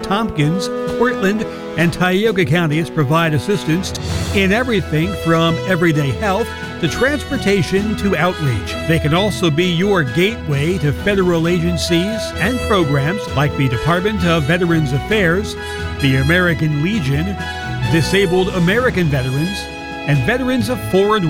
Tompkins, Portland, and Tioga counties provide assistance in everything from everyday health to transportation to outreach. They can also be your gateway to federal agencies and programs like the Department of Veterans Affairs, the American Legion, Disabled American Veterans, and Veterans of Foreign